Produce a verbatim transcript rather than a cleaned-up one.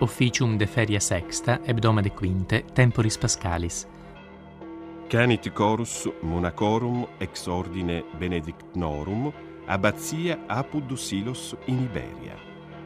officium de feria sexta, hebdomade quinte, temporis pascalis. Canit chorus monacorum ex ordine benedictnorum, abbazia Apud Silos in Iberia.